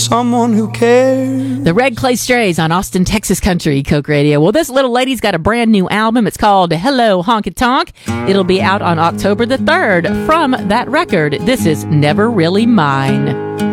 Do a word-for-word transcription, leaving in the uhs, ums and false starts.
someone who cares. The Red Clay Strays on Austin, Texas Country Coke Radio. Well, this little lady's got a brand new album. It's called Hello Honky Tonk. It'll be out on October the third. From that record, this is Never Really Mine.